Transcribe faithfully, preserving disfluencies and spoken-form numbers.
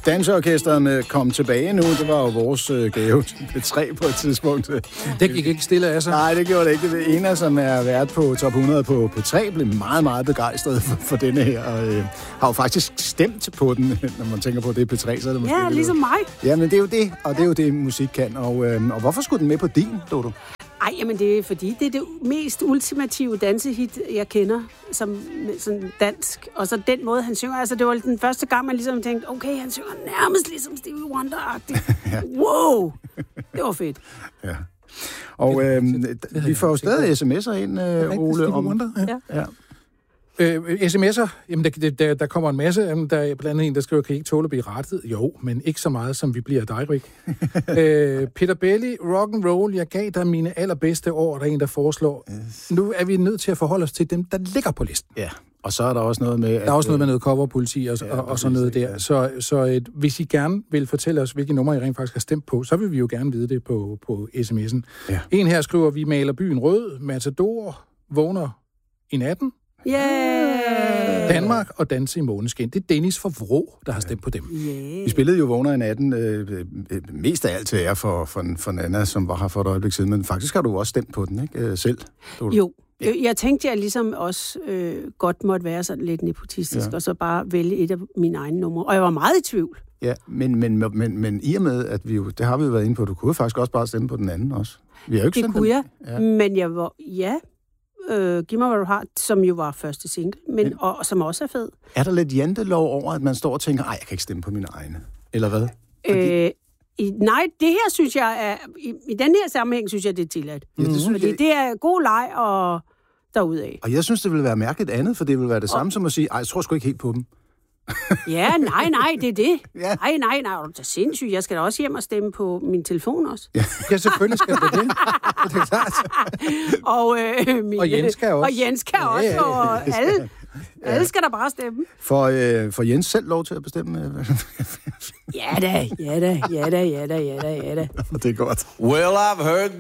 Danseorkestret med Kom tilbage nu, det var jo vores øh, gave til P tre på et tidspunkt. Det gik ikke stille af sig. Nej, det gjorde det ikke. Det er Ena, som er vært på top hundrede på P tre, blev meget, meget begejstret for, for denne her, og øh, har jo faktisk stemt på den, når man tænker på, at det er P tre, så er det måske... Ja, ligesom mig. Ja, men det er jo det, og det er jo det, musik kan. Og, øh, og hvorfor skulle den med på din, Dodo? Ej, jamen det er fordi, det er det mest ultimative dansehit, jeg kender, som sådan dansk. Og så den måde, han synger. Altså, det var den første gang, man ligesom tænkte, okay, han synger nærmest ligesom Stevie Wonder-agtigt. Ja. Wow! Det var fedt. Ja. Og øh, vi får jo stadig sms'er ind, øh, Ole, om... Ja. Ja. Øh, sms'er, jamen der, der, der kommer en masse. Der er blandt andet en, der skriver, kan I ikke tåle at blive rettet? Jo, men ikke så meget, som vi bliver dig, Rik. øh, Peter Belli, rock and roll, jeg gav dig mine allerbedste år, der er en, der foreslår. Yes. Nu er vi nødt til at forholde os til dem, der ligger på listen. Ja, og så er der også noget med... At, der er også noget med noget coverpoliti og, ja, og, og sådan noget der. Ja. Så, så et, hvis I gerne vil fortælle os, hvilke numre I rent faktisk har stemt på, så vil vi jo gerne vide det på, på sms'en. Ja. En her skriver, vi maler byen rød, Matador, vågner i natten. Yeah. Danmark og Danse i Måneskin. Det er Dennis fra Vrå, der har stemt på dem. Yeah. Vi spillede jo Vågner i natten øh, øh, mest af alt til ære for, for, for Nana, som var her for et øjeblik siden, men faktisk har du også stemt på den, ikke? Øh, selv. Du... Jo. Ja. Jeg tænkte, jeg ligesom også øh, godt måtte være sådan lidt nepotistisk, ja. Og så bare vælge et af mine egne numre. Og jeg var meget i tvivl. Ja, men, men, men, men i og med, at vi jo, det har vi jo været inde på, du kunne faktisk også bare stemme på den anden også. Vi har jo ikke det kunne jeg, ja. Men jeg var, ja... Øh, Giv mig, hvad du har, som jo var første single, men, ja. og, og som også er fed. Er der lidt jantelov over, at man står og tænker, ej, jeg kan ikke stemme på mine egne? Eller hvad? Fordi... Øh, i, nej, det her synes jeg er, i, i den her sammenhæng synes jeg, det er tilladt. Ja, det synes Fordi jeg... det er god leg og derudaf. Og jeg synes, det ville være mærkeligt andet, for det ville være det samme og... som at sige, ej, jeg tror sgu ikke helt på dem. Ja, nej, nej, det er det. Ja. Nej, nej, nej, det er sindssygt. Jeg skal da også hjem og stemme på min telefon også. Ja, ja selvfølgelig skal det det. Det er klart. Og, øh, min, og Jens kan også. Og Jens kan også, ja, ja, ja. Og alle, ja. alle skal da bare stemme. For, øh, for Jens selv lov til at bestemme? Ja da, ja da, ja da, ja da, ja da, ja da. Det er godt. Well, I've heard